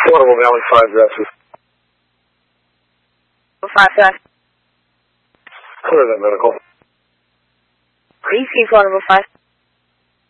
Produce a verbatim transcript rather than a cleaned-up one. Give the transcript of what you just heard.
Affordable Valley five dresses. five sir. Clear that medical. Please keep affordable five.